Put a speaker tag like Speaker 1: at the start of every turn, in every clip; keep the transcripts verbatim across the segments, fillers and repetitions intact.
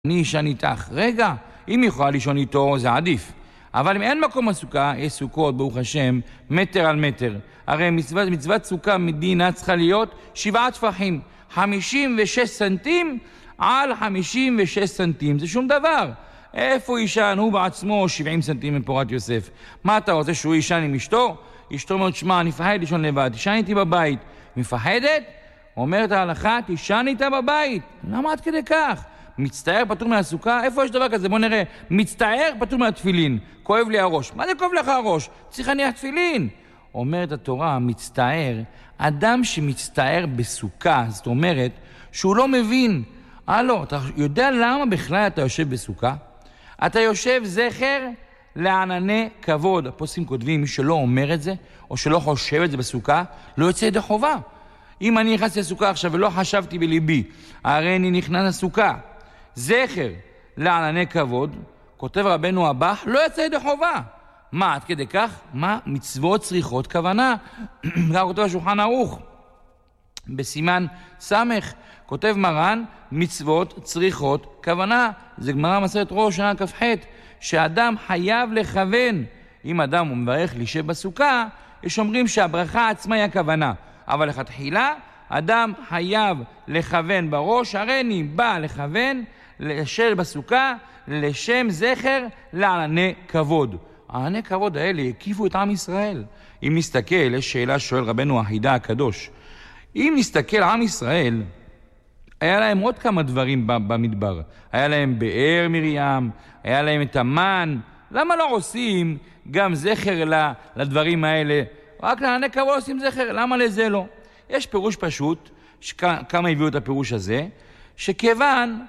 Speaker 1: אני ישן איתך. רגע, אם יכולה לישון איתו זה עדיף. אבל אם אין מקום בסוכה, יש סוכות, ברוך השם, מטר על מטר. הרי מצוות, מצוות סוכה מדינה צריכה להיות שבעה טפחים, חמישים ושש סנטים על חמישים ושש סנטים. זה שום דבר. איפה ישן? הוא בעצמו שבעים סנטים מפורת יוסף. מה אתה רוצה, שהוא ישן עם אשתו? אשתו אומרת, שמע, אני מפחד לישון לבד, תישן איתי בבית. מפחדת? אומרת ההלכה, תישן איתה בבית. למה עד כדי כך? מצטער פטור מהסוכה? איפה יש דבר כזה? בוא נראה. מצטער פטור מהתפילין. כואב לי הראש. מה זה כואב לך הראש? צריך להניח תפילין. אומרת התורה, מצטער, אדם שמצטער בסוכה, זאת אומרת שהוא לא מבין. הלו, אתה יודע למה בכלל אתה יושב בסוכה? אתה יושב זכר לענני כבוד. הפוסקים כותבים, מי שלא אומר את זה, או שלא חושב את זה בסוכה, לא יוצא ידי חובה. אם אני נכנסתי לסוכה עכשיו ולא חשבתי בליבי, הרי אני נכנס לסוכה, זכר לענני כבוד, כותב רבנו הבח, לא יצא ידי חובה. מה, עד כדי כך? מה? מצוות צריכות כוונה. כך כותב השולחן ערוך. בסימן סמך, כותב מרן, מצוות צריכות כוונה. זה גמרא מסכת ראש שנה כ"ח, שאדם חייב לכוון. אם אדם הוא מברך לישב בסוכה, יש אומרים שהברכה עצמה היא הכוונה. אבל לכתחילה, אדם חייב לכוון בראש, הרי אני בא לכוון לשל בסוכה לשם זכר לענני כבוד. הענני כבוד האלה הקיפו את עם ישראל. אם נסתכל, יש שאלה שואל רבנו החידה הקדוש. אם נסתכל, עם ישראל, היה להם עוד כמה דברים במדבר. היה להם באר מרים, היה להם את המן. למה לא עושים גם זכר לדברים האלה? רק לענני כבוד עושים זכר, למה לזה לא? יש פירוש פשוט, כמה הביאו את הפירוש הזה, שכיוון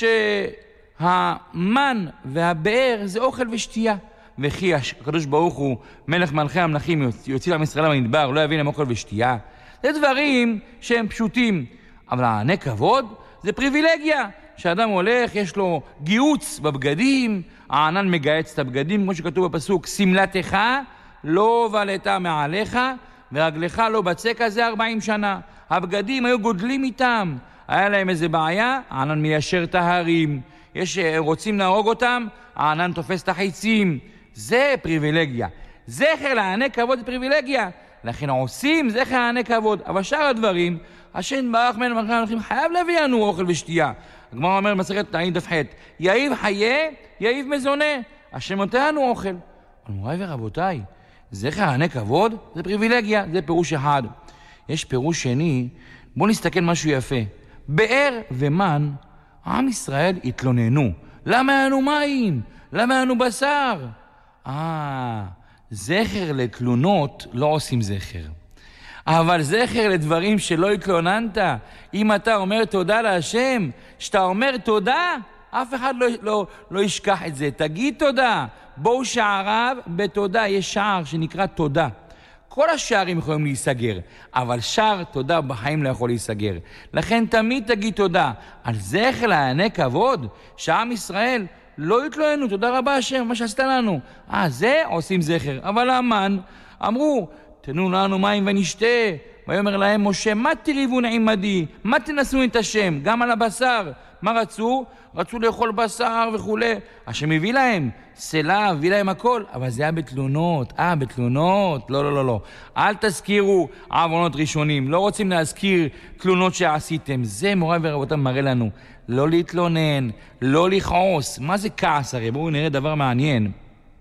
Speaker 1: שהמן והבאר זה אוכל ושתייה, וכי הקדוש ברוך הוא מלך מלכי המלכים יוציא לעם ישראל במדבר, לא יביא להם אוכל ושתייה, זה דברים שהם פשוטים, אבל לענני כבוד זה פריבילגיה, שאדם הולך, יש לו גיוץ בבגדים, הענן מגייץ את הבגדים, כמו שכתוב בפסוק, סמלתך לא בלטה מעליך, ורגלך לא בצק הזה ארבעים שנה. הבגדים היו גודלים איתם. היה להם איזה בעיה, הענן מיישר את ההרים. יש רוצים להרוג אותם, הענן תופס את החיצים. זה פריבילגיה. זכר לענני כבוד זה פריבילגיה. לכן עושים זכר לענני כבוד. אבל שאר הדברים, השם ברח מן המלכים המלכים חייב להביא לנו אוכל ושתייה. הגמרא אומר במסכת תענית דף ח', יאיב חיה, יאיב מזונה. השם נותן לנו אוכל. אבל מוריי ורבותיי, זכר לענני כבוד זה פריבילגיה, זה פירוש אחד. יש פירוש שני, בואו נסתכל משהו יפה. באר ומן, עם ישראל התלוננו. למה היה לנו מים? למה היה לנו בשר? אה, זכר לתלונות לא עושים זכר. אבל זכר לדברים שלא התלוננת, אם אתה אומר תודה להשם, שאתה אומר תודה, אף אחד לא, לא, לא ישכח את זה. תגיד תודה. בואו שעריו בתודה, יש שער שנקרא תודה. כל השערים יכולים להיסגר, אבל שער תודה בחיים לא יכול להיסגר. לכן תמיד תגיד תודה. על זכר לענני כבוד, שעם ישראל לא יתלוננו, תודה רבה השם, מה שעשת לנו. אה, זה עושים זכר. אבל המן אמרו, תנו לנו מים ונשתה. ויאמר להם משה, מה תריבון עמדי? מה תנסו את השם? גם על הבשר. מה רצו? רצו לאכול בשר וכו'. השם הביא להם, סלע, הביא להם הכל, אבל זה היה בתלונות. אה, בתלונות? לא, לא, לא, לא. אל תזכירו עוונות ראשונים. לא רוצים להזכיר תלונות שעשיתם. זה מוריי ורבותיי מראה לנו. לא להתלונן, לא לכעוס. מה זה כעס? הרי בואו נראה דבר מעניין.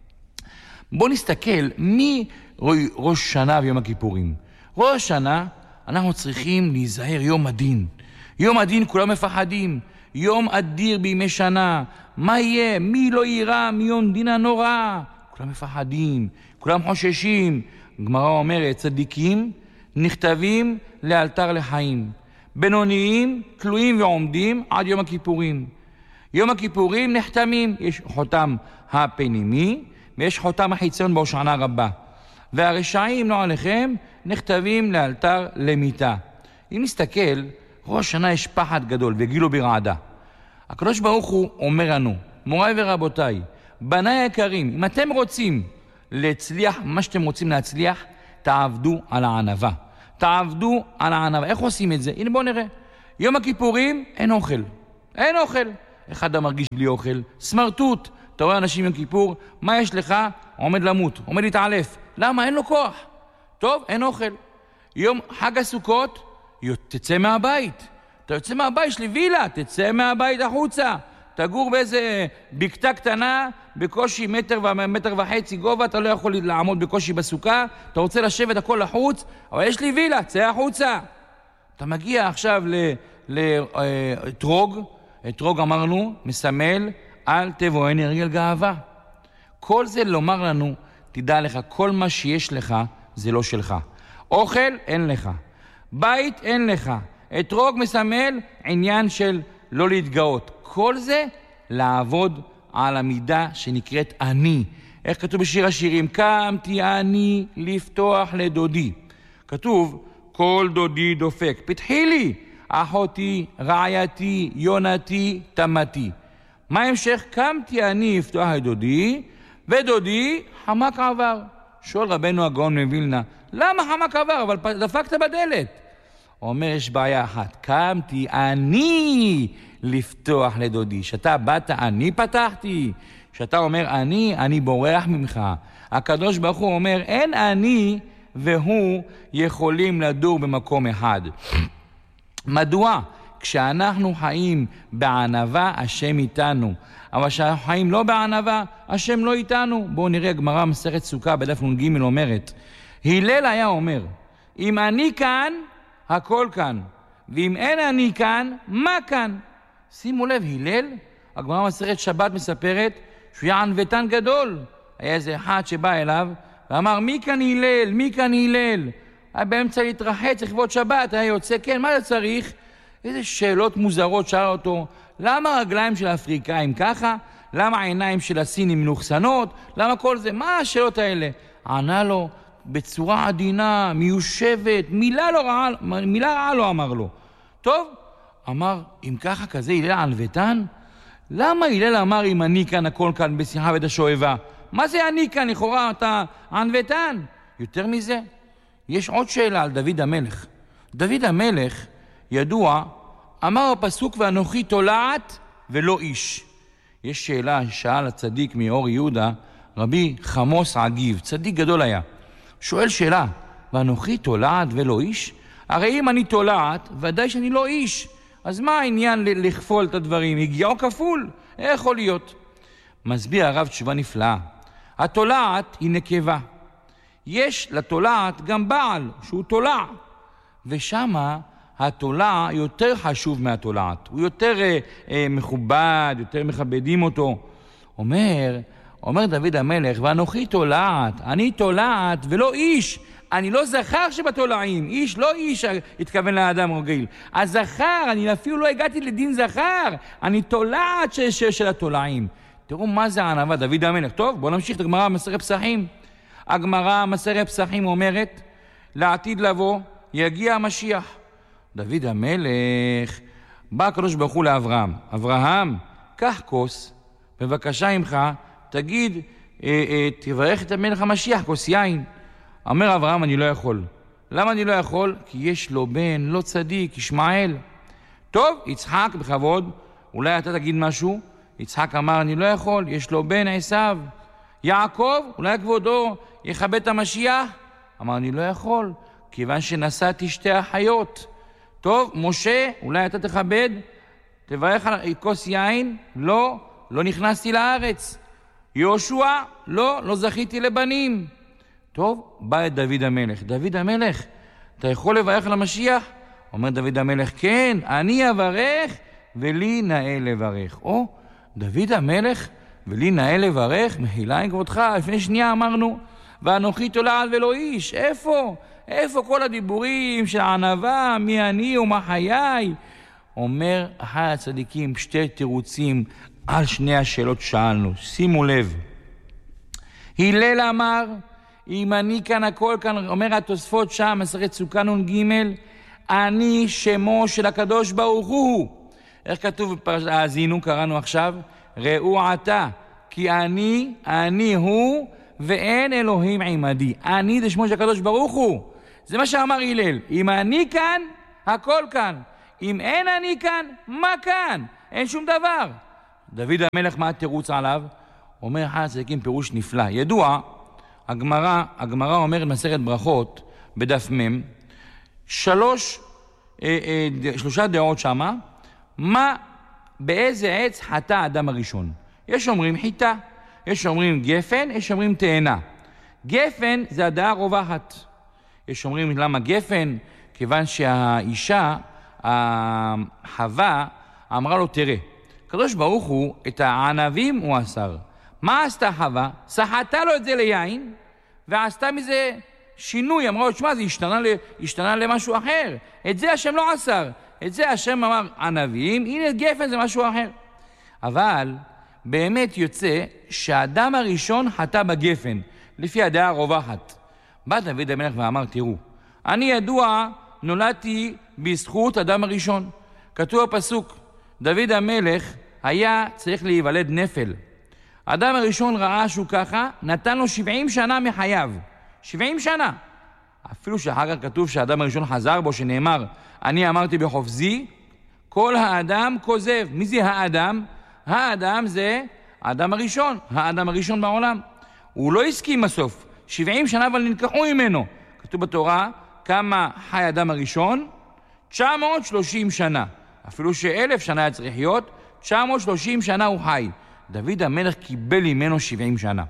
Speaker 1: בואו נסתכל מי ראש שנה ויום הכיפורים. ראש שנה אנחנו צריכים להיזהר יום הדין. יום הדין כולם מפחדים. יום אדיר בימי שנה. מה יהיה? מי לא יירא מיום דין הנורא? כולם מפחדים, כולם חוששים. הגמרא אומרת, צדיקים נכתבים לאלתר לחיים. בינוניים תלויים ועומדים עד יום הכיפורים. יום הכיפורים נחתמים. יש חותם הפנימי ויש חותם החיצון בהושענא רבה. והרשעים לא עליכם נכתבים לאלתר למיתה. אם נסתכל, ראש שנה יש פחד גדול וגילו ברעדה. הקדוש ברוך הוא אומר לנו, מוריי ורבותיי, בניי היקרים, אם אתם רוצים להצליח מה שאתם רוצים להצליח, תעבדו על הענווה. תעבדו על הענווה. איך עושים את זה? הנה בואו נראה. יום הכיפורים אין אוכל. אין אוכל. אחד המרגיש בלי אוכל, סמרטוט. אתה רואה אנשים יום כיפור, מה יש לך? עומד למות, עומד להתעלף. למה? אין לו כוח. טוב, אין אוכל. יום חג הסוכות, תצא מהבית. אתה יוצא מהבית, יש לי וילה, תצא מהבית החוצה. תגור באיזה בקתה קטנה, בקושי מטר ומטר וחצי גובה, אתה לא יכול לעמוד בקושי בסוכה, אתה רוצה לשבת הכל לחוץ, אבל יש לי וילה, צא החוצה. אתה מגיע עכשיו לאתרוג, אתרוג אמרנו, מסמל, אל תבואני רגל גאווה. כל זה לומר לנו, תדע לך, כל מה שיש לך זה לא שלך. אוכל אין לך, בית אין לך, אתרוג מסמל עניין של לא להתגאות. כל זה לעבוד על המידה שנקראת אני. איך כתוב בשיר השירים? קמתי אני לפתוח לדודי. כתוב, כל דודי דופק. פתחי לי, אחותי, רעייתי, יונתי, תמתי. מה המשך? קמתי אני לפתוח לדודי, ודודי חמק עבר. שואל רבנו הגאון מווילנה, למה חמק עבר? אבל דפקת בדלת. הוא אומר, יש בעיה אחת. קמתי אני לפתוח לדודי. שאתה באת, אני פתחתי. שאתה אומר, אני, אני בורח ממך. הקדוש ברוך הוא אומר, אין אני והוא יכולים לדור במקום אחד. מדוע? כשאנחנו חיים בענווה, השם איתנו. אבל כשאנחנו חיים לא בענווה, השם לא איתנו. בואו נראה, גמרא מסכת סוכה בדף נ"ג אומרת, הלל היה אומר, אם אני כאן, הכל כאן. ואם אין אני כאן, מה כאן? שימו לב, הלל, הגמרא מסכת שבת מספרת, שהוא היה ענוותן גדול. היה איזה אחד שבא אליו, ואמר, מי כאן הלל? מי כאן הלל? היה באמצע להתרחץ, לכבוד שבת, היה יוצא, כן, מה זה צריך? איזה שאלות מוזרות שאל אותו, למה הרגליים של האפריקאים ככה? למה העיניים של הסינים מנוחסנות? למה כל זה? מה השאלות האלה? ענה לו בצורה עדינה, מיושבת, מילה לא רעה, מילה רעה לא אמר לו. טוב, אמר, אם ככה כזה הלל ענוותן? למה הלל אמר אם אני כאן הכל כאן בשיחה ואת השואבה? מה זה אני כאן? לכאורה אתה ענוותן. יותר מזה, יש עוד שאלה על דוד המלך. דוד המלך ידוע, אמר הפסוק ואנוכי תולעת ולא איש. יש שאלה ששאל הצדיק מאור יהודה, רבי חמוס עגיב, צדיק גדול היה. שואל שאלה, ואנוכי תולעת ולא איש? הרי אם אני תולעת, ודאי שאני לא איש. אז מה העניין לכפול את הדברים? הגיעו כפול? איך יכול להיות? מסביר הרב תשובה נפלאה. התולעת היא נקבה. יש לתולעת גם בעל שהוא תולע. ושמה התולע יותר חשוב מהתולעת. הוא יותר אה, אה, מכובד, יותר מכבדים אותו. אומר, אומר דוד המלך, ואנוכי תולעת, אני תולעת ולא איש. אני לא זכר שבתולעים, איש לא איש התכוון לאדם רגיל. הזכר, אני אפילו לא הגעתי לדין זכר, אני תולעת של, של, של התולעים. תראו מה זה הענווה, דוד המלך. טוב, בואו נמשיך את הגמרא מסכת פסחים. הגמרא מסכת פסחים אומרת, לעתיד לבוא יגיע המשיח. דוד המלך, בא הקדוש ברוך הוא לאברהם. אברהם, קח כוס, בבקשה ממך, תגיד, אה, אה, תברך את המלך המשיח, כוס יין. אומר אברהם, אני לא יכול. למה אני לא יכול? כי יש לו בן, לא צדיק, ישמעאל. טוב, יצחק בכבוד, אולי אתה תגיד משהו. יצחק אמר, אני לא יכול, יש לו בן עשיו. יעקב, אולי כבודו יכבד את המשיח? אמר, אני לא יכול, כיוון שנשאתי שתי אחיות. טוב, משה, אולי אתה תכבד? תברך על כוס יין? לא, לא נכנסתי לארץ. יהושע, לא, לא זכיתי לבנים. טוב, בא את דוד המלך. דוד המלך, אתה יכול לברך על המשיח? אומר דוד המלך, כן, אני אברך ולי נאה לברך. או, דוד המלך ולי נאה לברך, מחילה עם כבודך. לפני שנייה אמרנו, ואנוכי תולעת ולא איש. איפה? איפה כל הדיבורים של הענווה, מי אני ומה חיי? אומר אחד הצדיקים שתי תירוצים על שני השאלות שאלנו. שימו לב. הלל אמר, אם אני כאן הכל כאן, אומר התוספות שם, מסכת סוכה נ"ג, אני שמו של הקדוש ברוך הוא. איך כתוב בפרשת האזינו, קראנו עכשיו? ראו עתה, כי אני, אני הוא, ואין אלוהים עמדי. אני זה שמו של הקדוש ברוך הוא. זה מה שאמר הלל. אם אני כאן, הכל כאן. אם אין אני כאן, מה כאן? אין שום דבר. דוד המלך, מה התירוץ עליו? אומר אחד הצדיקים פירוש נפלא. ידוע, הגמרא, הגמרא אומרת מסכת ברכות בדף מם, שלוש, אה, אה, שלושה דעות שמה, מה, באיזה עץ חטא האדם הראשון? יש אומרים חיטה, יש אומרים גפן, יש אומרים תאנה. גפן זה הדעה רווחת. יש אומרים למה גפן? כיוון שהאישה, החווה, אמרה לו תראה, הקדוש ברוך הוא את הענבים הוא אסר. מה עשתה חווה? סחטה לו את זה ליין ועשתה מזה שינוי. אמרה לו, תשמע, זה השתנה, השתנה למשהו אחר. את זה השם לא אסר. את זה השם אמר ענבים, הנה גפן זה משהו אחר. אבל באמת יוצא שהאדם הראשון חטא בגפן, לפי הדעה הרווחת. בא דוד המלך ואמר, תראו, אני ידוע, נולדתי בזכות אדם הראשון. כתוב הפסוק, דוד המלך היה צריך להיוולד נפל. האדם הראשון ראה שהוא ככה, נתן לו שבעים שנה מחייו. שבעים שנה. אפילו שאחר כך כתוב שהאדם הראשון חזר בו, שנאמר, אני אמרתי בחופזי, כל האדם כוזב. מי זה האדם? האדם זה האדם הראשון, האדם הראשון בעולם. הוא לא הסכים בסוף. שבעים שנה אבל נלקחו ממנו. כתוב בתורה, כמה חי אדם הראשון? תשע מאות ושלושים שנה. אפילו שאלף שנה היה צריך להיות, תשע מאות ושלושים שנה הוא חי. דוד המלך קיבל ממנו שבעים שנה.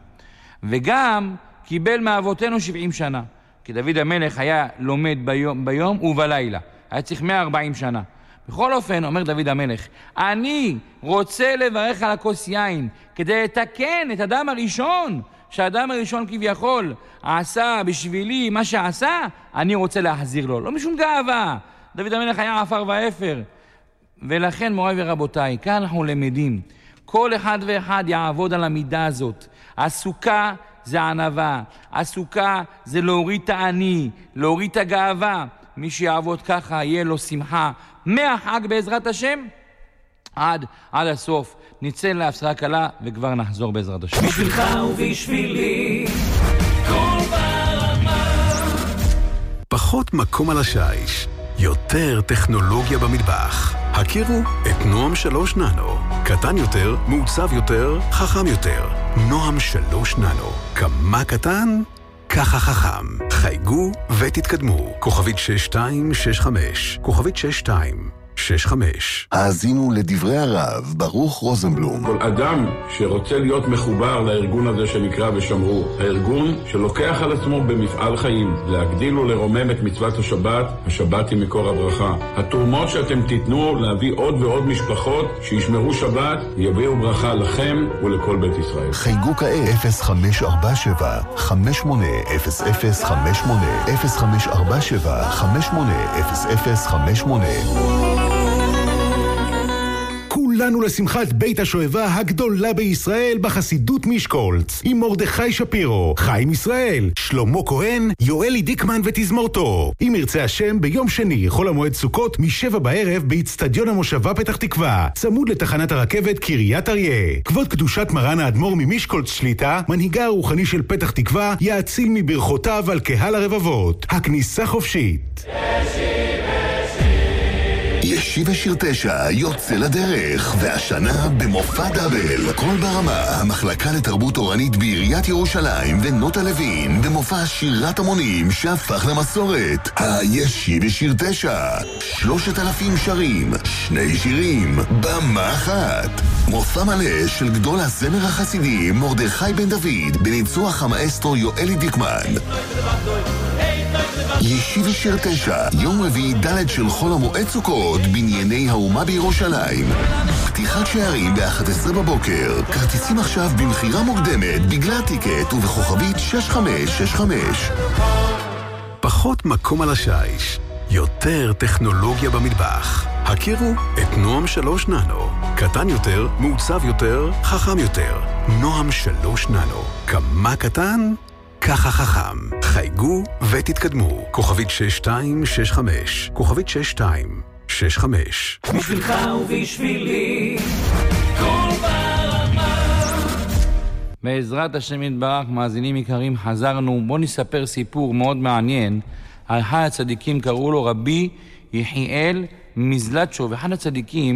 Speaker 1: וגם קיבל מאבותינו שבעים שנה. כי דוד המלך היה לומד ביום, ביום ובלילה. היה צריך מאה וארבעים שנה. בכל אופן, אומר דוד המלך, אני רוצה לברך על הכוס יין, כדי לתקן את האדם הראשון, שהאדם הראשון כביכול עשה בשבילי מה שעשה, אני רוצה להחזיר לו. לא משום גאווה. דוד המלך היה עפר ואפר. ולכן, מוריי ורבותיי, כאן אנחנו למדים, כל אחד ואחד יעבוד על המידה הזאת. הסוכה זה ענווה, הסוכה זה להוריד את העני, להוריד את הגאווה. מי שיעבוד ככה יהיה לו שמחה מהחג בעזרת השם עד, עד הסוף. נצא להפסקה קלה וכבר נחזור בעזרת השם.
Speaker 2: בשבילך ובשבילי כל ברמה.
Speaker 3: פחות מקום על השיש, יותר טכנולוגיה במטבח. הכירו את נועם שלוש ננו. קטן יותר, מעוצב יותר, חכם יותר. נועם שלוש ננו. כמה קטן? ככה חכם. חייגו ותתקדמו. כוכבית שש שתיים שש חמש. כוכבית שש שתיים שש חמש.
Speaker 4: האזינו לדברי הרב ברוך רוזנבלום.
Speaker 5: כל אדם שרוצה להיות מחובר לארגון הזה שנקרא ושמרו, הארגון שלוקח על עצמו במפעל חיים להגדיל ולרומם את מצוות השבת, השבת היא מקור הברכה. התרומות שאתם תיתנו להביא עוד ועוד משפחות שישמרו שבת, יביאו ברכה לכם ולכל בית ישראל.
Speaker 4: חייגו כעת אפס חמש ארבע שבע חמש שמונה אפס אפס חמש שמונה אפס חמש ארבע שבע חמש שמונה אפס אפס חמש שמונה.
Speaker 6: כולנו לשמחת בית השואבה הגדולה בישראל בחסידות משקולץ עם מרדכי שפירו, חיים ישראל, שלמה כהן, יואלי דיקמן ותזמורתו. אם ירצה השם ביום שני חול המועד סוכות משבע בערב באצטדיון המושבה פתח תקווה, צמוד לתחנת הרכבת קריית אריה. כבוד קדושת מרן האדמו"ר ממשקולץ שליטה, מנהיגה הרוחני של פתח תקווה, יאציל מברכותיו על קהל הרבבות. הכניסה חופשית.
Speaker 4: ישיבה שיר תשע יוצא לדרך, והשנה במופע דאבל. כל ברמה, המחלקה לתרבות אורנית בעיריית ירושלים ונוטה לוין, במופע שירת המונים שהפך למסורת. הישיבה שיר תשע, שלושת אלפים שרים, שני שירים, במה אחת. מופע מלא של גדול הזמר החסידי מרדכי בן דוד, בניצוח המאסטרו יואלי דיקמן. ישיבה שיר תשע, יום רביעי ד' של חול המועד סוכות, בנייני האומה בירושלים. פתיחת שערים ב-אחת עשרה בבוקר. כרטיסים עכשיו במחירה מוקדמת בגלל טיקט ובכוכבית שש חמש שש חמש.
Speaker 3: פחות מקום על השיש, יותר טכנולוגיה במטבח. הכירו את נועם שלוש ננו. קטן יותר, מעוצב יותר, חכם יותר. נועם שלוש ננו. כמה קטן? ככה חכם. חייגו ותתקדמו. כוכבית שש שתיים שש חמש. כוכבית שש שתיים שש חמש.
Speaker 2: בשבילך ובשבילי כל ברמה.
Speaker 1: בעזרת השם יתברך, מאזינים יקרים, חזרנו. בואו נספר סיפור מאוד מעניין. אחד הצדיקים קראו לו רבי יחיאל מזלצ'ו, ואחד הצדיקים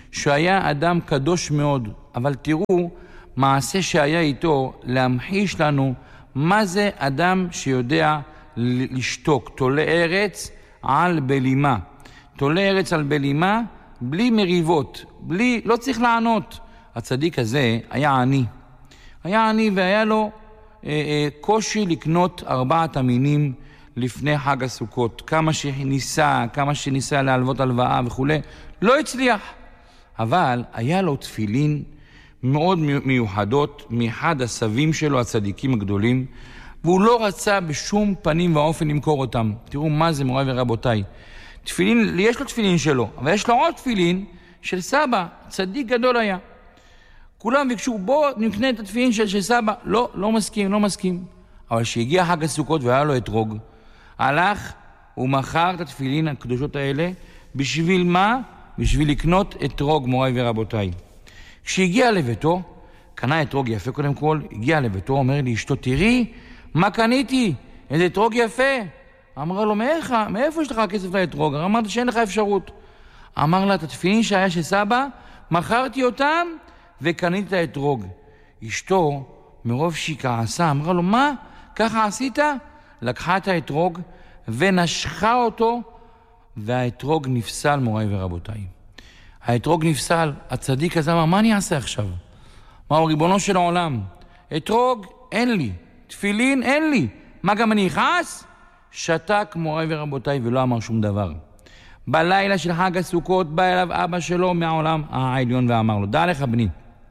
Speaker 1: שהוא היה אדם קדוש מאוד, אבל תראו מעשה שהיה איתו להמחיש לנו מה זה אדם שיודע לשתוק, תולה ארץ על בלימה. תולה ארץ על בלימה בלי מריבות, בלי, לא צריך לענות. הצדיק הזה היה עני. היה עני והיה לו אה, אה, קושי לקנות ארבעת המינים לפני חג הסוכות. כמה שניסה, כמה שניסה להלוות הלוואה וכו', לא הצליח. אבל היה לו תפילין מאוד מיוחדות מאחד הסבים שלו, הצדיקים הגדולים, והוא לא רצה בשום פנים ואופן למכור אותם. תראו מה זה, מוריי ורבותיי. תפילין, יש לו תפילין שלו, אבל יש לו עוד תפילין של סבא, צדיק גדול היה. כולם ביקשו, בוא נקנה את התפילין של, של סבא. לא, לא מסכים, לא מסכים. אבל שהגיע חג הסוכות והיה לו אתרוג, הלך ומכר את התפילין הקדושות האלה. בשביל מה? בשביל לקנות אתרוג, מוריי ורבותיי. כשהגיע לביתו, קנה אתרוג יפה קודם כל, הגיע לביתו, אומר לי אשתו, תראי מה קניתי, איזה אתרוג יפה. אמרה לו, מאיפה, מאיפה יש לך כסף לאתרוג? אמרת שאין לך אפשרות. אמר לה, את התפילין שהיה של סבא, מכרתי אותם וקניתי את האתרוג. אשתו, מרוב שהיא כעסה, אמרה לו, מה? ככה עשית? לקחה את האתרוג ונשכה אותו, והאתרוג נפסל, מוריי ורבותיי. האתרוג נפסל. הצדיק הזה אמר, מה אני אעשה עכשיו? מהו ריבונו של העולם? אתרוג אין לי, תפילין אין לי, מה גם אני אכעס? שתק, מוריי ורבותיי, ולא אמר שום דבר. בלילה של חג הסוכות בא אליו אבא שלו מהעולם העליון ואמר לו, דע לך בני,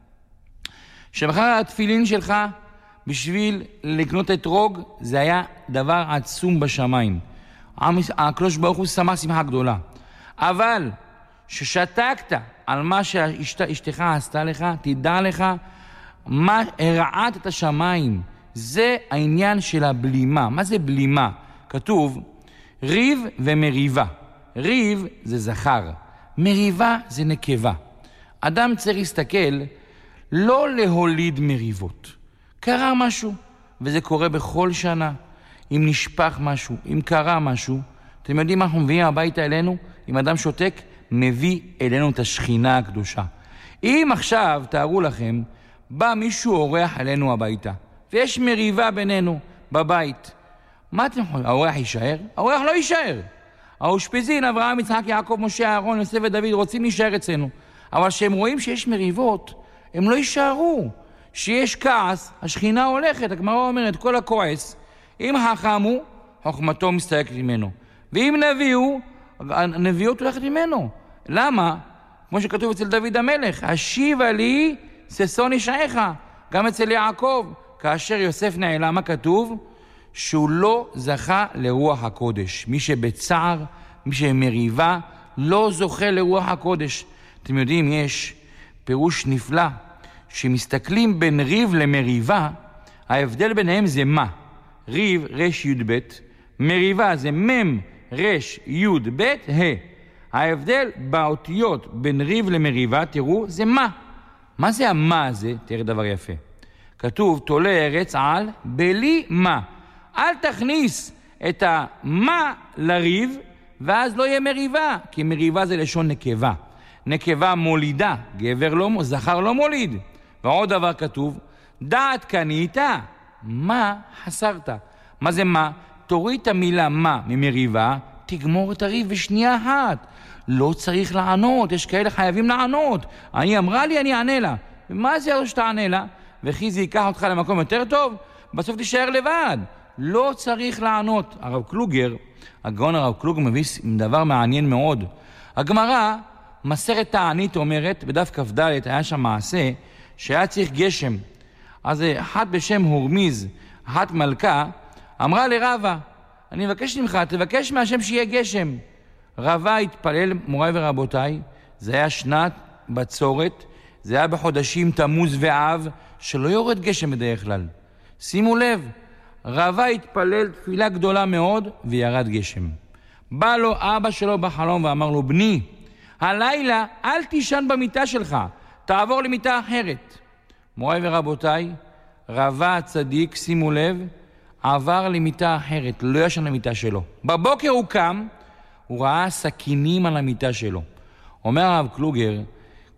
Speaker 1: שמחר התפילין שלך בשביל לקנות אתרוג זה היה דבר עצום בשמיים. הקדוש ברוך הוא שמח שמחה גדולה, אבל ששתקת על מה שאשתך עשתה לך, תדע לך מה הרעת את השמיים. זה העניין של הבלימה. מה זה בלימה? כתוב ריב ומריבה. ריב זה זכר, מריבה זה נקבה. אדם צריך להסתכל, לא להוליד מריבות. קרה משהו, וזה קורה בכל שנה. אם נשפך משהו, אם קרה משהו, אתם יודעים מה אנחנו מביאים הביתה אלינו? אם אדם שותק, מביא אלינו את השכינה הקדושה. אם עכשיו, תארו לכם, בא מישהו אורח אלינו הביתה, ויש מריבה בינינו בבית. מה אתם חושבים? האורח יישאר? האורח לא יישאר. האושפיזין, אברהם, יצחק, יעקב, משה, אהרון, יוסף ודוד רוצים להישאר אצלנו. אבל כשהם רואים שיש מריבות, הם לא יישארו. שיש כעס, השכינה הולכת. הגמרא אומרת, כל הכועס, אם חכם הוא, חוכמתו מסתלקת ממנו. ואם נביא הוא, הנביאות הולכת ממנו. למה? כמו שכתוב אצל דוד המלך, השיבה לי ששון ישעך. גם אצל יעקב, כאשר יוסף נעלם, מה כתוב? שהוא לא זכה לרוח הקודש. מי שבצער, מי שמריבה, לא זוכה לרוח הקודש. אתם יודעים, יש פירוש נפלא, שמסתכלים בין ריב למריבה, ההבדל ביניהם זה מה? ריב, רש י' ב', מריבה זה מם, רש י' ב', ה'. ההבדל באותיות בין ריב למריבה, תראו, זה מה. מה זה המה הזה? תראה דבר יפה. כתוב, תולה ארץ על בלי מה. אל תכניס את המה לריב, ואז לא יהיה מריבה, כי מריבה זה לשון נקבה. נקבה מולידה, גבר לא, זכר לא מוליד. ועוד דבר כתוב, דעת קנית, מה חסרת. מה זה מה? תוריד את המילה מה ממריבה, תגמור את הריב בשנייה אחת. לא צריך לענות, יש כאלה חייבים לענות. אני אמרה לי, אני אענה לה. ומה זה הראש שתענה לה? וכי זה ייקח אותך למקום יותר טוב? בסוף תישאר לבד. לא צריך לענות. הרב קלוגר, הגאון הרב קלוגר מביא דבר מעניין מאוד. הגמרא, מסרת תענית אומרת, בדף כ"ד היה שם מעשה, שהיה צריך גשם. אז אחת בשם הורמיז, אחת מלכה, אמרה לרבה, אני מבקש ממך, תבקש מהשם שיהיה גשם. רבה התפלל, מוריי ורבותיי, זה היה שנת בצורת, זה היה בחודשים תמוז ואב, שלא יורד גשם בדרך כלל. שימו לב, רבה התפלל תפילה גדולה מאוד, וירד גשם. בא לו אבא שלו בחלום ואמר לו, בני, הלילה אל תישן במיטה שלך, תעבור למיטה אחרת. מוריי ורבותיי, רבה הצדיק, שימו לב, עבר למיטה אחרת, לא ישן למיטה שלו. בבוקר הוא קם, הוא ראה סכינים על המיטה שלו. אומר הרב קלוגר,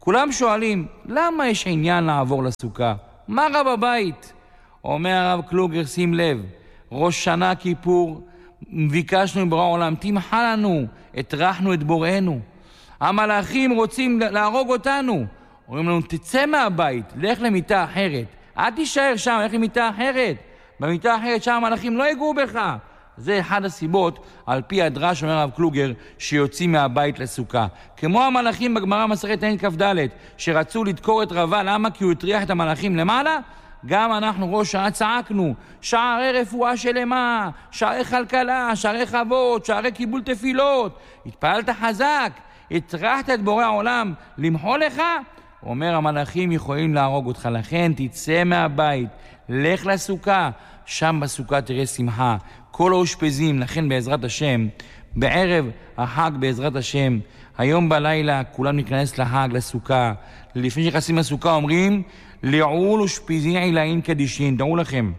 Speaker 1: כולם שואלים, למה יש עניין לעבור לסוכה? מה רב הבית? אומר הרב קלוגר, שים לב, ראש שנה כיפור, ביקשנו מבורא העולם, תמחה לנו, הטרחנו את בוראנו. המלאכים רוצים להרוג אותנו. אומרים לנו, תצא מהבית, לך למיטה אחרת. אל תישאר שם, לך למיטה אחרת. במיטה אחרת שם המלאכים לא יגעו בך. זה אחד הסיבות, על פי הדרש, אומר הרב קלוגר, שיוצאים מהבית לסוכה. כמו המלאכים בגמרא מסכת תענית כ"ד, שרצו לדקור את רבה, למה? כי הוא הטריח את המלאכים למעלה. גם אנחנו ראש שעה צעקנו, שערי רפואה שלמה, שערי כלכלה, שערי חוות, שערי קיבול תפילות. התפעלת חזק, הטרחת את בורא העולם למחול לך. אומר, המלאכים יכולים להרוג אותך, לכן תצא מהבית, לך לסוכה, שם בסוכה תראה שמחה. כל האושפזים, לכן בעזרת השם, בערב החג בעזרת השם, היום בלילה כולם ניכנס לחג, לסוכה. לפני שנכנסים לסוכה אומרים, לעול אושפזין עילאין קדישין. דעו לכם,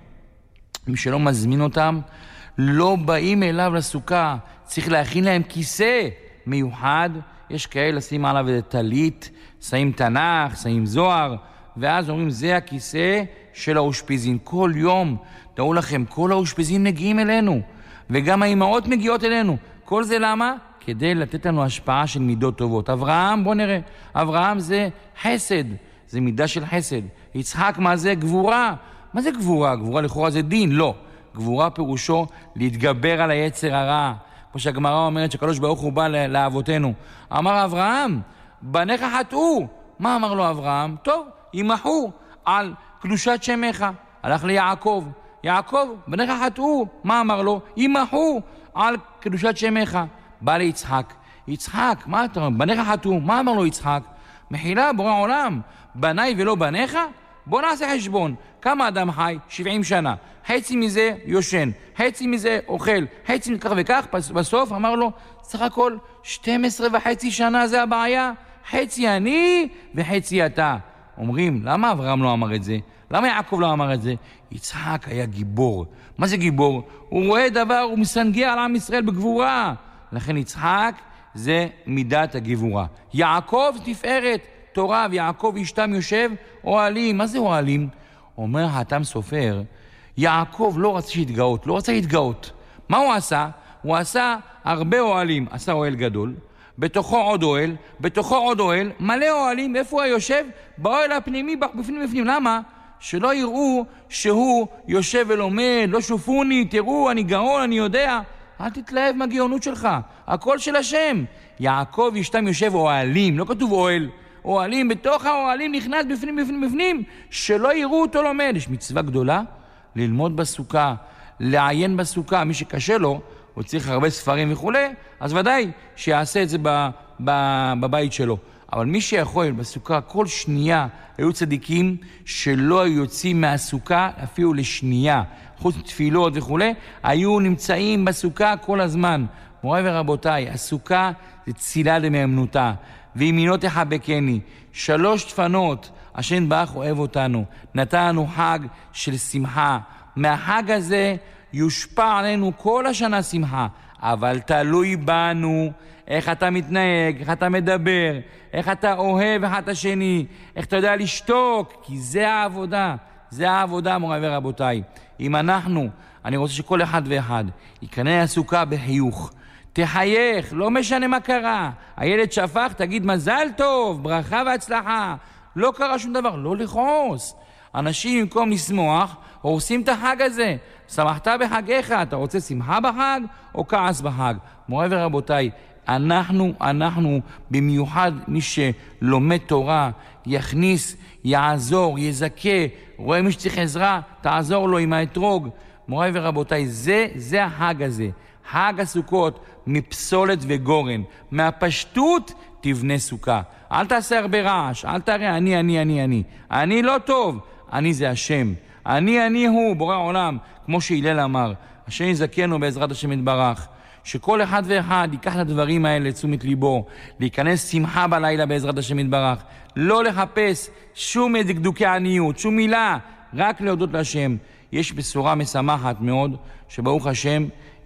Speaker 1: מי שלא מזמין אותם, לא באים אליו לסוכה. צריך להכין להם כיסא מיוחד. יש כאלה לשים עליו איזה טלית, שמים תנ"ך, שמים זוהר, ואז אומרים, זה הכיסא של האושפזין. כל יום, דעו לכם, כל האושפזים מגיעים אלינו, וגם האימהות מגיעות אלינו. כל זה למה? כדי לתת לנו השפעה של מידות טובות. אברהם, בוא נראה, אברהם זה חסד, זה מידה של חסד. יצחק, מה זה? גבורה. מה זה גבורה? גבורה לכאורה זה דין? לא. גבורה פירושו להתגבר על היצר הרע. כמו שהגמרא אומרת שקדוש ברוך הוא בא לאבותינו. אמר אברהם, בניך חטאו. מה אמר לו אברהם? טוב, ימחו על קדושת שמך. הלך ליעקב. יעקב, בניך חטאו. מה אמר לו? ימחו על קדושת שמך. בא ליצחק. יצחק, מה אתה אומר? בניך חטאו. מה אמר לו יצחק? מחילה, בורא עולם, בניי ולא בניך? בוא נעשה חשבון. כמה אדם חי? שבעים שנה. חצי מזה יושן, חצי מזה אוכל, חצי מכך וכך. בסוף אמר לו, סך הכל שתים עשרה וחצי שנה זה הבעיה. חצי אני וחצי אתה. אומרים, למה אברהם לא אמר את זה? למה יעקב לא אמר את זה? יצחק היה גיבור. מה זה גיבור? הוא רואה דבר, הוא מסנגע על עם ישראל בגבורה. לכן יצחק זה מידת הגבורה. יעקב תפארת תורה, ויעקב אשתם יושב אוהלים. מה זה אוהלים? אומר האטם סופר, יעקב לא רצה להתגאות, לא רצה להתגאות. מה הוא עשה? הוא עשה הרבה אוהלים. עשה אוהל גדול, בתוכו עוד אוהל, בתוכו עוד אוהל, מלא אוהלים. איפה הוא יושב? באוהל הפנימי, בפנים בפנים. למה? שלא יראו שהוא יושב ולומד, לא שופוני, תראו, אני גאון, אני יודע. אל תתלהב מהגאונות שלך, הכל של השם. יעקב אשתם יושב אוהלים, לא כתוב אוהל. אוהלים, בתוך האוהלים נכנס בפנים בפנים בפנים, שלא יראו אותו לומד. יש מצווה גדולה ללמוד בסוכה, לעיין בסוכה. מי שקשה לו, הוא צריך הרבה ספרים וכו', אז ודאי שיעשה את זה ב, ב, בבית שלו. אבל מי שיכול בסוכה, כל שנייה, היו צדיקים שלא היו יוצאים מהסוכה אפילו לשנייה, חוץ מתפילות וכו', היו נמצאים בסוכה כל הזמן. מוריי ורבותיי, הסוכה זה צילה דמאמנותה, וימינו תחבקני. שלוש דפנות, השם יתברך אוהב אותנו, נתן לנו חג של שמחה. מהחג הזה יושפע עלינו כל השנה שמחה, אבל תלוי בנו, איך אתה מתנהג, איך אתה מדבר, איך אתה אוהב אחד את השני, איך אתה יודע לשתוק, כי זה העבודה, זה העבודה, מוריי ורבותיי. אם אנחנו, אני רוצה שכל אחד ואחד ייכנס לסוכה בחיוך, תחייך, לא משנה מה קרה. הילד שפך, תגיד מזל טוב, ברכה והצלחה. לא קרה שום דבר, לא לכעוס. אנשים במקום לשמוח, הורסים את החג הזה. שמחת בחגיך, אתה רוצה שמחה בחג או כעס בחג? מוריי ורבותיי, אנחנו, אנחנו, במיוחד מי שלומד תורה, יכניס, יעזור, יזכה, רואה מי שצריך עזרה, תעזור לו עם האתרוג. מוריי ורבותיי, זה, זה החג הזה. חג הסוכות, מפסולת וגורן, מהפשטות תבנה סוכה. אל תעשה הרבה רעש, אל תראה אני, אני, אני, אני. אני לא טוב, אני זה השם. אני, אני הוא, בורא עולם, כמו שהילל אמר. השם יזכנו בעזרת השם יתברך. שכל אחד ואחד ייקח את הדברים האלה לתשומת ליבו, להיכנס שמחה בלילה בעזרת השם יתברך, לא לחפש שום דקדוקי עניות, שום מילה, רק להודות להשם. יש בשורה משמחת מאוד, שברוך השם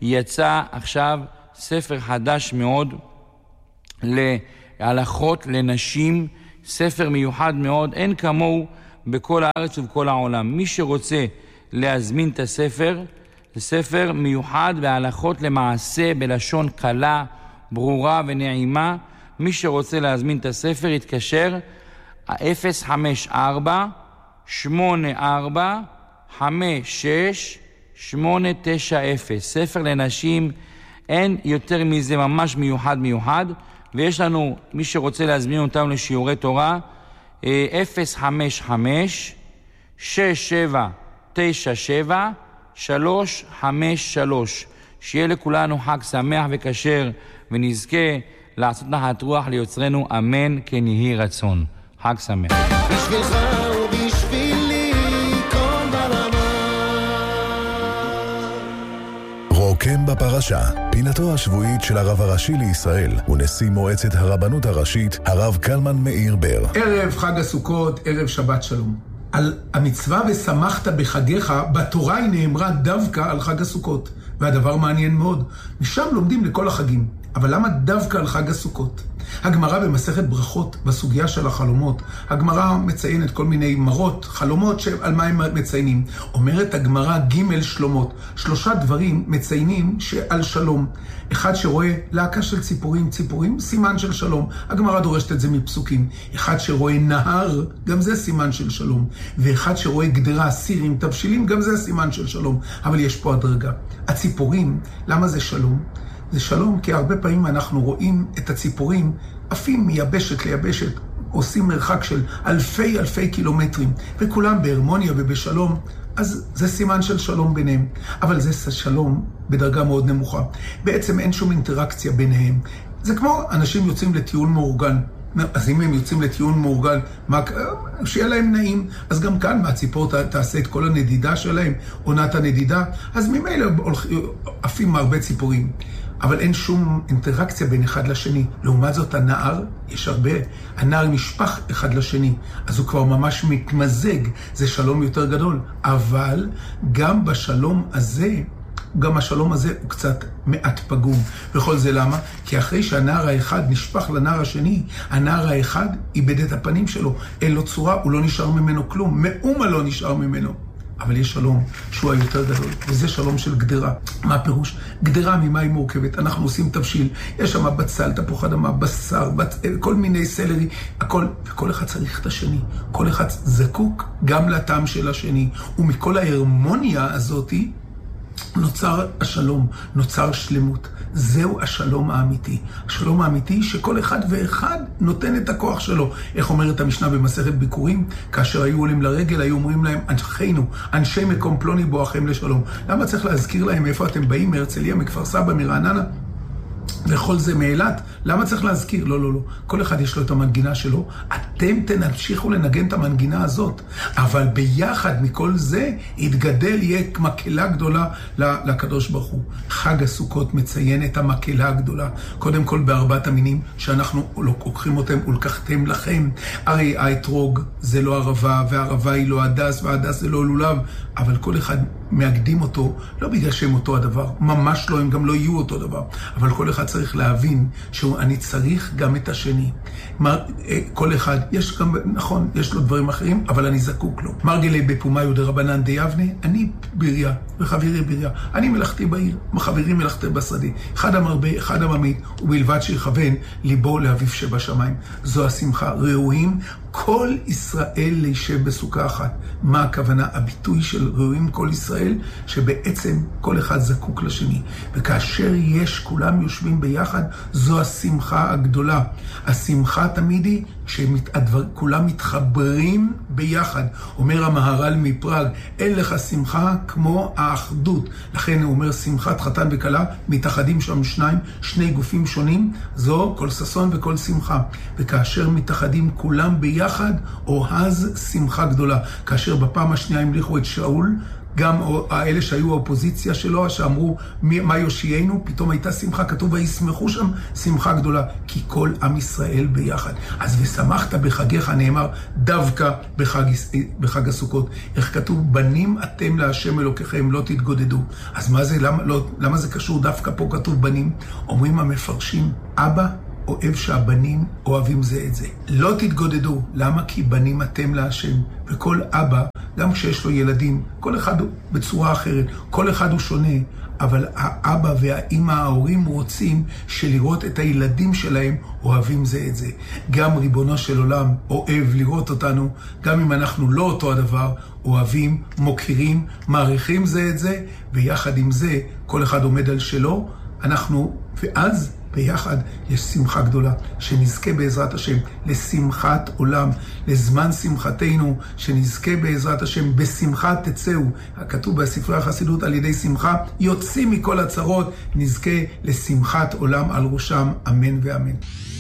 Speaker 1: יצא עכשיו ספר חדש מאוד להלכות לנשים ספר מיוחד מאוד, אין כמוהו בכל הארץ ובכל העולם. מי שרוצה להזמין את הספר, זה ספר מיוחד בהלכות למעשה בלשון קלה, ברורה ונעימה. מי שרוצה להזמין את הספר יתקשר אפס חמש ארבע שמונה ארבע חמש שש שמונה תשע אפס. ספר לנשים, אין יותר מזה, ממש מיוחד מיוחד. ויש לנו, מי שרוצה להזמין אותנו לשיעורי תורה, אפס חמש חמש שש שבע תשע שבע שלוש חמש שלוש. שיהיה לכולנו חג שמח וכשר, ונזכה לעשות נחת רוח ליוצרנו, אמן כן יהי רצון. חג שמח.
Speaker 7: בשבילך ובשבילי כל ברמה.
Speaker 3: רוקם בפרשה, פינתו השבועית של הרב הראשי לישראל ונשיא מועצת הרבנות הראשית, הרב קלמן מאיר בר.
Speaker 8: ערב חג הסוכות, ערב שבת שלום. על המצווה ושמחת בחגיך, בתורה היא נאמרה דווקא על חג הסוכות. והדבר מעניין מאוד, משם לומדים לכל החגים. אבל למה דווקא על חג הסוכות? הגמרא במסכת ברכות, בסוגיה של החלומות, הגמרא מציינת כל מיני מרות, חלומות שעל מה הם מציינים. אומרת הגמרא ג' שלומות, שלושה דברים מציינים שעל שלום. אחד שרואה להקה של ציפורים, ציפורים, סימן של שלום. הגמרא דורשת את זה מפסוקים. אחד שרואה נהר, גם זה סימן של שלום. ואחד שרואה גדרה, סירים, תבשילים, גם זה סימן של שלום. אבל יש פה הדרגה. הציפורים, למה זה שלום? זה שלום כי הרבה פעמים אנחנו רואים את הציפורים עפים מיבשת ליבשת, עושים מרחק של אלפי אלפי קילומטרים, וכולם בהרמוניה ובשלום, אז זה סימן של שלום ביניהם. אבל זה שלום בדרגה מאוד נמוכה. בעצם אין שום אינטראקציה ביניהם. זה כמו אנשים יוצאים לטיול מאורגן. אז אם הם יוצאים לטיול מאורגן, שיהיה להם נעים, אז גם כאן מהציפור תעשה את כל הנדידה שלהם, עונת הנדידה, אז ממילא עפים הרבה ציפורים. אבל אין שום אינטראקציה בין אחד לשני. לעומת זאת, הנער, יש הרבה, הנער נשפח אחד לשני, אז הוא כבר ממש מתמזג, זה שלום יותר גדול. אבל גם בשלום הזה, גם השלום הזה הוא קצת מעט פגום. וכל זה למה? כי אחרי שהנער האחד נשפח לנער השני, הנער האחד איבד את הפנים שלו, אין לו צורה, הוא לא נשאר ממנו כלום, מאומה לא נשאר ממנו. אבל יש שלום שהוא היותר גדול, וזה שלום של גדרה. מה הפירוש? גדרה ממה היא מורכבת? אנחנו עושים תבשיל, יש שם בצל, תפוח אדמה, בשר, בצ... כל מיני סלרי, הכל, וכל אחד צריך את השני. כל אחד זקוק גם לטעם של השני, ומכל ההרמוניה הזאת נוצר השלום, נוצר שלמות. זהו השלום האמיתי. השלום האמיתי שכל אחד ואחד נותן את הכוח שלו. איך אומרת המשנה במסכת ביקורים? כאשר היו עולים לרגל, היו אומרים להם, אנשינו, אנשי מקום פלוני בואכם לשלום. למה צריך להזכיר להם איפה אתם באים? מהרצליה, מכפר סבא, מרעננה? וכל זה מאילת, למה צריך להזכיר? לא, לא, לא. כל אחד יש לו את המנגינה שלו. אתם תמשיכו לנגן את המנגינה הזאת. אבל ביחד מכל זה, יתגדל, יהיה מקהלה גדולה לקדוש ברוך הוא. חג הסוכות מציין את המקהלה הגדולה. קודם כל בארבעת המינים, שאנחנו לוקחים אותם ולקחתם לכם. הרי האתרוג זה לא ערבה, והערבה היא לא הדס, והדס זה לא לולב. אבל כל אחד מאגדים אותו, לא בגלל שהם אותו הדבר. ממש לא, הם גם לא יהיו אותו דבר. אבל כל אחד צריך להבין שאני צריך גם את השני. כל אחד, יש גם, נכון, יש לו דברים אחרים, אבל אני זקוק לו. מרגלי בפומיו דרבנן די אבנה, אני ביריה, וחברי ביריה. אני מלאכתי בעיר, חברי מלאכתי בשדה. אחד המרבה, אחד הממית, ובלבד שיכוון ליבו לאביו שבשמיים. זו השמחה. ראויים כל ישראל להישב בסוכה אחת. מה הכוונה? הביטוי של ראויים כל ישראל, שבעצם כל אחד זקוק לשני. וכאשר יש, כולם יושבים ביחד, זו השמחה הגדולה. השמחה תמיד היא שכולם מתחברים ביחד. אומר המהר"ל מפראג, אין לך שמחה כמו האחדות. לכן הוא אומר, שמחת חתן וכלה, מתאחדים שם שניים, שני גופים שונים, זו כל ששון וכל שמחה. וכאשר מתאחדים כולם ביחד, אוהז שמחה גדולה. כאשר בפעם השנייה המליכו את שאול, גם האלה שהיו האופוזיציה שלו, שאמרו מה יושיינו, פתאום הייתה שמחה, כתוב וישמחו שם שמחה גדולה, כי כל עם ישראל ביחד. אז ושמחת בחגיך, נאמר דווקא בחג, בחג הסוכות. איך כתוב? בנים אתם להשם אלוקיכם, לא תתגודדו. אז מה זה, למה, לא, למה זה קשור דווקא פה כתוב בנים? אומרים המפרשים, אבא אוהב שהבנים אוהבים זה את זה. לא תתגודדו. למה? כי בנים אתם להשם. וכל אבא, גם כשיש לו ילדים, כל אחד הוא בצורה אחרת, כל אחד הוא שונה, אבל האבא והאמא, ההורים רוצים שלראות את הילדים שלהם אוהבים זה את זה. גם ריבונו של עולם אוהב לראות אותנו, גם אם אנחנו לא אותו הדבר, אוהבים, מוקירים, מעריכים זה את זה, ויחד עם זה כל אחד עומד על שלו, אנחנו, ואז ביחד יש שמחה גדולה, שנזכה בעזרת השם לשמחת עולם, לזמן שמחתנו, שנזכה בעזרת השם בשמחה תצאו. הכתוב בספרי החסידות, על ידי שמחה יוצאים מכל הצרות, נזכה לשמחת עולם על ראשם, אמן ואמן.